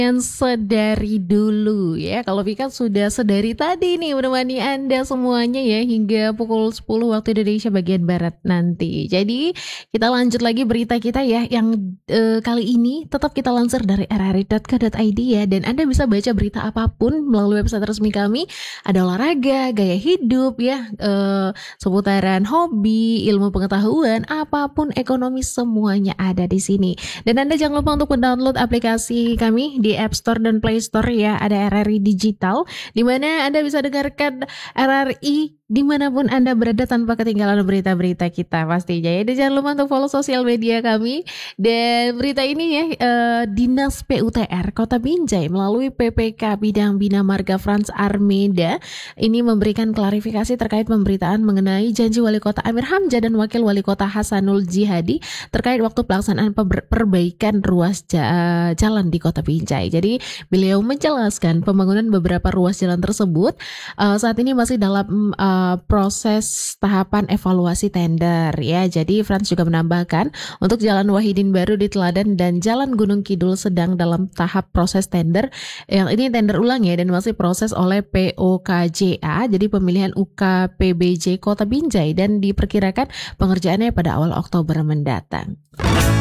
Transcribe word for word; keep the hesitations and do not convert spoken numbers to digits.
Yang sedari dulu ya, kalau Vika sudah sedari tadi nih menemani Anda semuanya ya hingga pukul sepuluh waktu Indonesia bagian Barat nanti. Jadi kita lanjut lagi berita kita ya yang eh, kali ini tetap kita lansir dari r r i dot co dot i d ya, dan Anda bisa baca berita apapun melalui website resmi kami. Ada olahraga, gaya hidup ya, eh, seputaran hobi, ilmu pengetahuan, apapun ekonomi semuanya ada di sini. Dan Anda jangan lupa untuk mendownload aplikasi kami di App Store dan Play Store ya, ada R R I Digital, di mana Anda bisa dengarkan R R I dimanapun Anda berada tanpa ketinggalan berita-berita kita pastinya ya. Dan jangan lupa untuk follow sosial media kami. Dan berita ini ya, eh, Dinas P U T R Kota Binjai melalui P P K Bidang Bina Marga Frans Armeda ini memberikan klarifikasi terkait pemberitaan mengenai janji Wali Kota Amir Hamzah dan Wakil Wali Kota Hasanul Jihadi terkait waktu pelaksanaan perbaikan ruas jalan di Kota Binjai. Jadi beliau menjelaskan pembangunan beberapa ruas jalan tersebut uh, saat ini masih dalam uh, proses tahapan evaluasi tender ya. Jadi Frans juga menambahkan untuk Jalan Wahidin Baru di Teladan dan Jalan Gunung Kidul sedang dalam tahap proses tender. Yang ini tender ulang ya, dan masih proses oleh P O K J A, jadi pemilihan U K P B J Kota Binjai, dan diperkirakan pengerjaannya pada awal Oktober mendatang.